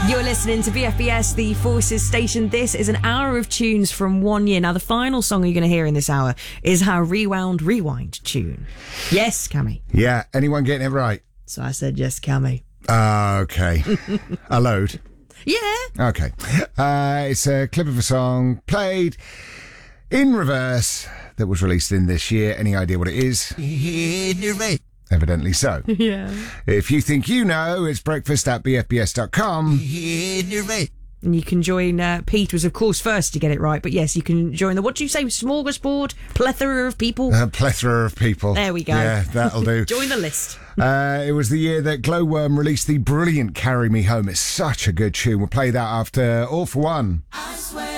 You're listening to BFBS, the Forces Station. This is an hour of tunes from 1 year. Now, the final song you're going to hear in this hour is our Rewind tune. Yes, Cammy. Yeah, anyone getting it right? So I said yes, Cammy. Okay. A load. Yeah. Okay. It's a clip of a song played in reverse that was released in this year. Any idea what it is? Evidently so. Yeah. If you think you know, it's breakfast@bfbs.com. And you can join, Pete was of course first to get it right, but yes, you can join the, what do you say, smorgasbord? Plethora of people? A plethora of people. There we go. Yeah, that'll do. Join the list. It was the year that Glowworm released the brilliant Carry Me Home. It's such a good tune. We'll play that after All for One. I swear